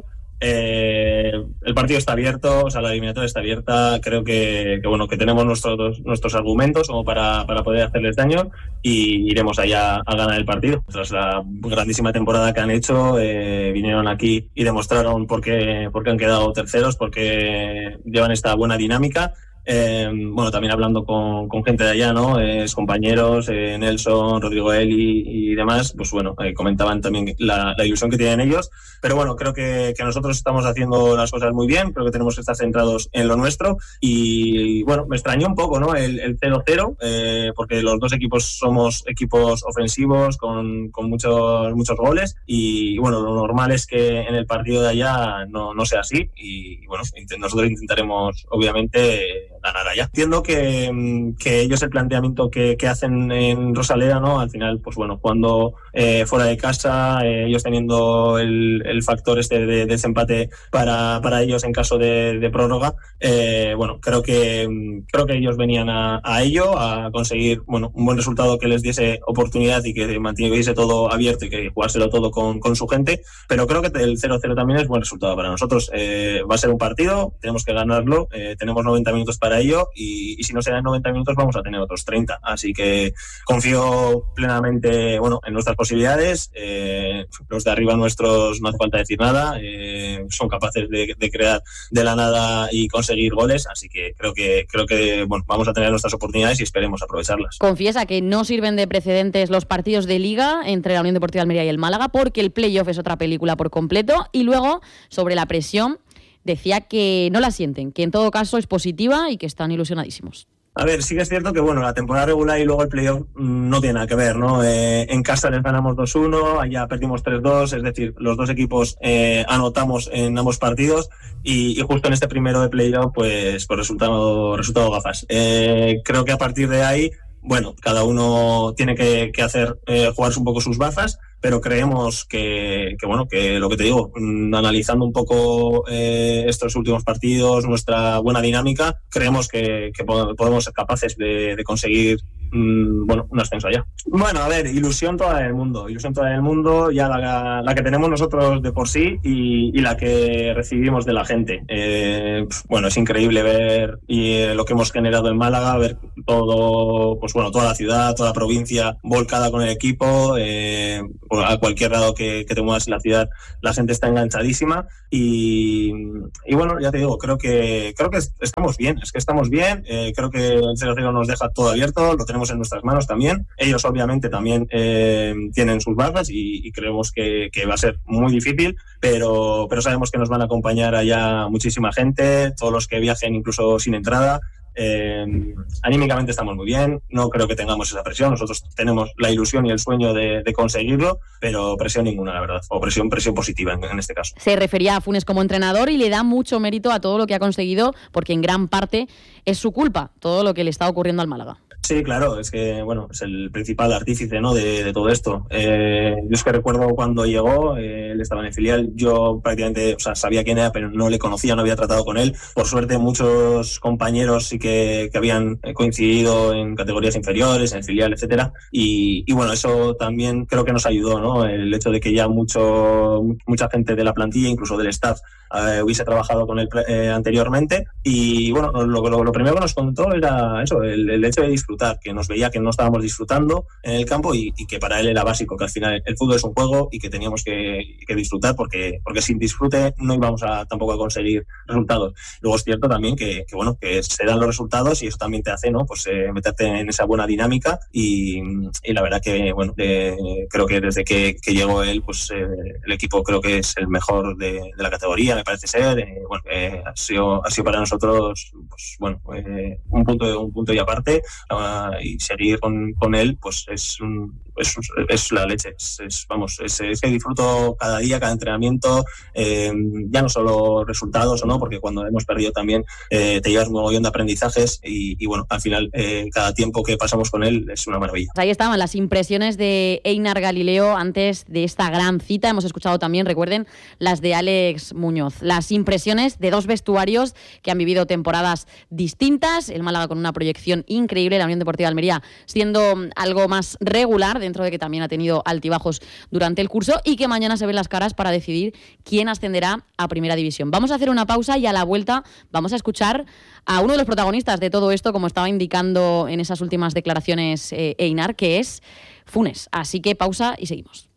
Eh, el partido está abierto, o sea, la eliminatoria está abierta. Creo que, que bueno, que tenemos nuestros nuestros argumentos como para, para poder hacerles daño, y iremos allá a ganar el partido. Tras la grandísima temporada que han hecho, eh, vinieron aquí y demostraron por qué, por qué han quedado terceros, porque llevan esta buena dinámica. Eh, bueno, también hablando con, con gente de allá, ¿no? Eh, compañeros, eh, Nelson, Rodrigo Eli y demás, pues bueno, eh, comentaban también la, la ilusión que tienen ellos. Pero bueno, creo que, que nosotros estamos haciendo las cosas muy bien, creo que tenemos que estar centrados en lo nuestro, y bueno, me extrañó un poco, ¿no?, el, el cero cero, eh, porque los dos equipos somos equipos ofensivos con, con muchos, muchos goles, y bueno, lo normal es que en el partido de allá no, no sea así, y bueno, nosotros intentaremos obviamente ganar allá. Entiendo que, que ellos el planteamiento que, que hacen en Rosaleda, ¿no?, al final, pues bueno, jugando eh, fuera de casa, eh, ellos teniendo el, el factor este de, de desempate para, para ellos en caso de, de prórroga, eh, bueno, creo que creo que ellos venían a, a ello, a conseguir, bueno, un buen resultado que les diese oportunidad y que mantuviese todo abierto y que jugárselo todo con, con su gente, pero creo que el cero cero también es buen resultado para nosotros. Eh, va a ser un partido, tenemos que ganarlo, eh, tenemos noventa minutos para ello, y, y si no se dan noventa minutos vamos a tener otros treinta, así que confío plenamente, bueno, en nuestras posibilidades. Eh, eh, los de arriba nuestros no hace falta decir nada, eh, son capaces de, de crear de la nada y conseguir goles, así que creo que creo que bueno, vamos a tener nuestras oportunidades y esperemos aprovecharlas. Confiesa que no sirven de precedentes los partidos de Liga entre la Unión Deportiva Almería y el Málaga, porque el playoff es otra película por completo. Y luego, sobre la presión, decía que no la sienten, que en todo caso es positiva y que están ilusionadísimos. A ver, sí que es cierto que bueno, la temporada regular y luego el playoff no tiene nada que ver, ¿no? Eh, en casa les ganamos dos uno, allá perdimos tres dos, es decir, los dos equipos eh, anotamos en ambos partidos y, y justo en este primero de playoff, pues, pues resultado, resultado gafas. Eh, creo que a partir de ahí, bueno, cada uno tiene que, que hacer, eh, jugarse un poco sus bazas, pero creemos que, que, bueno, que lo que te digo, analizando un poco eh, estos últimos partidos, nuestra buena dinámica, creemos que, que podemos ser capaces de, de conseguir mmm, bueno, un ascenso allá. Bueno, a ver, ilusión toda en el mundo, ilusión toda en el mundo, ya la, la que tenemos nosotros de por sí y, y la que recibimos de la gente. Eh, bueno, es increíble ver y, eh, lo que hemos generado en Málaga, ver todo, pues bueno, toda la ciudad, toda la provincia volcada con el equipo. Eh, a cualquier lado que, que te muevas en la ciudad, la gente está enganchadísima y, y bueno, ya te digo, creo que creo que estamos bien, es que estamos bien, eh, creo que el cero cero nos deja todo abierto, lo tenemos en nuestras manos también, ellos obviamente también eh, tienen sus barras y, y creemos que, que va a ser muy difícil, pero, pero sabemos que nos van a acompañar allá muchísima gente, todos los que viajen incluso sin entrada. Eh, anímicamente estamos muy bien, no creo que tengamos esa presión, nosotros tenemos la ilusión y el sueño de, de conseguirlo, pero presión ninguna, la verdad, o presión presión positiva en, en este caso. Se refería a Funes como entrenador y le da mucho mérito a todo lo que ha conseguido, porque en gran parte es su culpa todo lo que le está ocurriendo al Málaga. Sí, claro, es que bueno, es el principal artífice, ¿no?, de, de todo esto. Eh, yo es que recuerdo cuando llegó, eh, él estaba en el filial, yo prácticamente, o sea, sabía quién era, pero no le conocía, no había tratado con él. Por suerte, muchos compañeros sí que, que habían coincidido en categorías inferiores, en el filial, etcétera. Y, y bueno, eso también creo que nos ayudó, ¿no? El hecho de que ya mucho, mucha gente de la plantilla, incluso del staff, eh, hubiese trabajado con él eh, anteriormente. Y bueno, lo, lo, lo primero que nos contó era eso, el, el hecho de disfrutar, que nos veía que no estábamos disfrutando en el campo y, y que para él era básico, que al final el fútbol es un juego y que teníamos que, que disfrutar porque, porque sin disfrute no íbamos a, tampoco a conseguir resultados. Luego es cierto también que, que bueno, que se dan los resultados y eso también te hace, ¿no?, pues eh, meterte en esa buena dinámica y, y la verdad que bueno, eh, creo que desde que, que llegó él, pues eh, el equipo creo que es el mejor de, de la categoría, me parece ser. Eh, bueno, eh, ha sido ha sido para nosotros, pues bueno, eh, un punto un punto y aparte. Uh, y seguir con, con él, pues es, un, es, es la leche. Es, es, vamos, es, es que disfruto cada día, cada entrenamiento, eh, ya no solo resultados o no, porque cuando hemos perdido también eh, te llevas un mogollón de aprendizajes y, y bueno, al final eh, cada tiempo que pasamos con él es una maravilla. Ahí estaban las impresiones de Einar Galileo antes de esta gran cita. Hemos escuchado también, recuerden, las de Alex Muñoz. Las impresiones de dos vestuarios que han vivido temporadas distintas. El Málaga con una proyección increíble, la Unión Deportiva Almería siendo algo más regular, dentro de que también ha tenido altibajos durante el curso, y que mañana se ven las caras para decidir quién ascenderá a Primera División. Vamos a hacer una pausa y a la vuelta vamos a escuchar a uno de los protagonistas de todo esto, como estaba indicando en esas últimas declaraciones eh, Einar, que es Funes. Así que pausa y seguimos.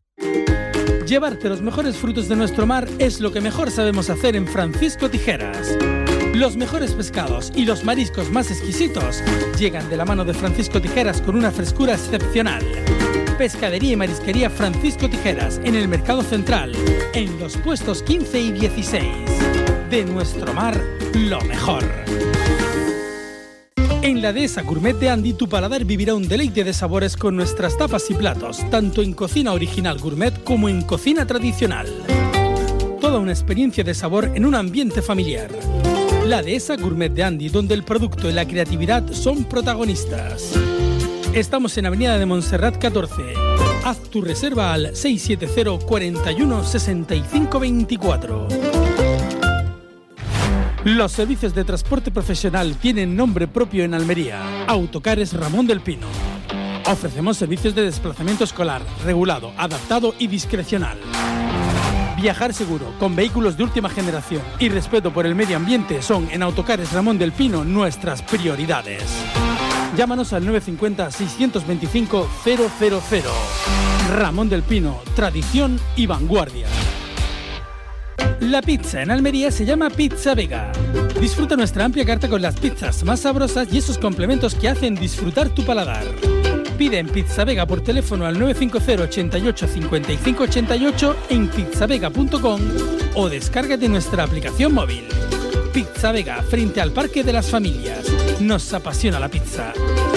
Llevarte los mejores frutos de nuestro mar es lo que mejor sabemos hacer en Francisco Tijeras. Los mejores pescados y los mariscos más exquisitos llegan de la mano de Francisco Tijeras con una frescura excepcional. Pescadería y marisquería Francisco Tijeras en el Mercado Central, en los puestos quince y dieciséis. De nuestro mar, lo mejor. En la Dehesa Gourmet de Andy, tu paladar vivirá un deleite de sabores con nuestras tapas y platos, tanto en cocina original gourmet como en cocina tradicional. Toda una experiencia de sabor en un ambiente familiar. La Dehesa Gourmet de Andy, donde el producto y la creatividad son protagonistas. Estamos en Avenida de Montserrat catorce. Haz tu reserva al seis siete cero, cuarenta y uno, sesenta y cinco veinticuatro. Los servicios de transporte profesional tienen nombre propio en Almería. Autocares Ramón del Pino. Ofrecemos servicios de desplazamiento escolar, regulado, adaptado y discrecional. Viajar seguro, con vehículos de última generación y respeto por el medio ambiente son en Autocares Ramón del Pino nuestras prioridades. Llámanos al nueve cinco cero, seis dos cinco, cero cero cero. Ramón del Pino, tradición y vanguardia. La pizza en Almería se llama Pizza Vega. Disfruta nuestra amplia carta con las pizzas más sabrosas y esos complementos que hacen disfrutar tu paladar. Pide en Pizza Vega por teléfono al nueve cinco cero, ochenta y ocho, cincuenta y cinco ochenta y ocho en pizzavega punto com o descárgate nuestra aplicación móvil. Pizza Vega, frente al Parque de las Familias. Nos apasiona la pizza.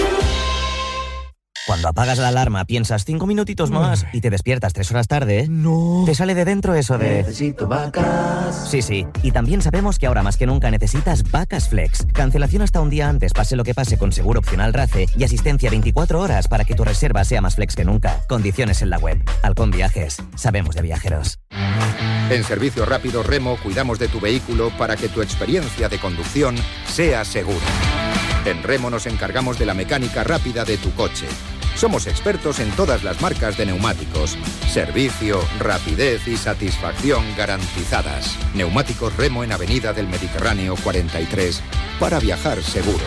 Cuando apagas la alarma piensas cinco minutitos más y te despiertas tres horas tarde, no. Te sale de dentro eso de... Necesito vacas. Sí, sí. Y también sabemos que ahora más que nunca necesitas Vacas Flex. Cancelación hasta un día antes, pase lo que pase, con seguro opcional RACE y asistencia veinticuatro horas para que tu reserva sea más flex que nunca. Condiciones en la web. Halcón Viajes. Sabemos de viajeros. En Servicio Rápido Remo cuidamos de tu vehículo para que tu experiencia de conducción sea segura. En Remo nos encargamos de la mecánica rápida de tu coche. Somos expertos en todas las marcas de neumáticos. Servicio, rapidez y satisfacción garantizadas. Neumáticos Remo en Avenida del Mediterráneo cuarenta y tres, para viajar seguro.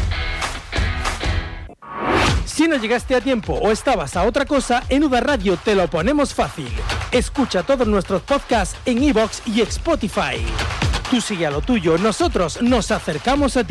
Si no llegaste a tiempo o estabas a otra cosa, en Uda Radio te lo ponemos fácil. Escucha todos nuestros podcasts en iVoox y Spotify. Tú sigue a lo tuyo, nosotros nos acercamos a ti.